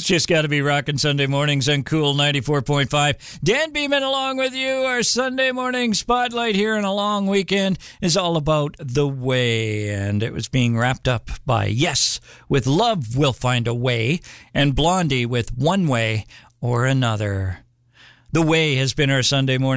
It's just got to be rocking Sunday mornings on Cool 94.5. Dan Beeman along with you. Our Sunday morning spotlight here in a long weekend is all about The Way. And it was being wrapped up by Yes with Love Will Find a Way and Blondie with One Way or Another. The Way has been our Sunday morning